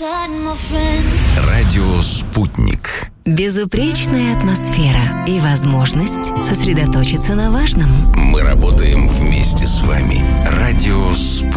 Радио «Спутник». Безупречная атмосфера и возможность сосредоточиться на важном. Мы работаем вместе с вами. Радио «Спутник».